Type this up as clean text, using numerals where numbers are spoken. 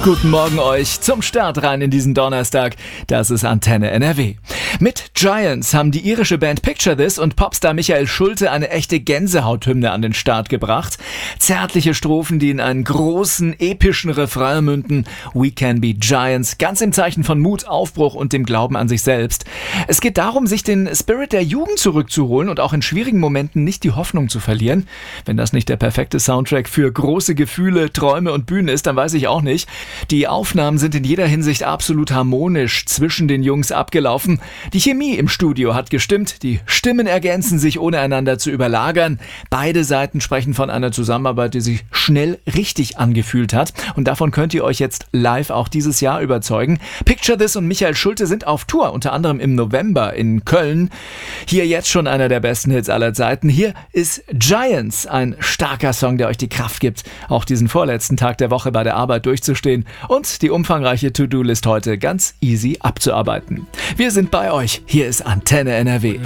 Guten Morgen euch zum Start rein in diesen Donnerstag. Das ist Antenne NRW. Mit Giants haben die irische Band Picture This und Popstar Michael Schulte eine echte Gänsehauthymne an den Start gebracht. Zärtliche Strophen, die in einen großen, epischen Refrain münden. We can be Giants, ganz im Zeichen von Mut, Aufbruch und dem Glauben an sich selbst. Es geht darum, sich den Spirit der Jugend zurückzuholen und auch in schwierigen Momenten nicht die Hoffnung zu verlieren. Wenn das nicht der perfekte Soundtrack für große Gefühle, Träume und Bühnen ist, dann weiß ich auch nicht. Die Aufnahmen sind in jeder Hinsicht absolut harmonisch zwischen den Jungs abgelaufen. Die Chemie im Studio hat gestimmt, die Stimmen ergänzen sich, ohne einander zu überlagern. Beide Seiten sprechen von einer Zusammenarbeit, die sich schnell richtig angefühlt hat. Und davon könnt ihr euch jetzt live auch dieses Jahr überzeugen. Picture This und Michael Schulte sind auf Tour, unter anderem im November in Köln. Hier jetzt schon einer der besten Hits aller Zeiten. Hier ist Giants, ein starker Song, der euch die Kraft gibt, auch diesen vorletzten Tag der Woche bei der Arbeit durchzustehen und die umfangreiche To-Do-List heute ganz easy abzuarbeiten. Wir sind bei euch. Hier ist Antenne NRW.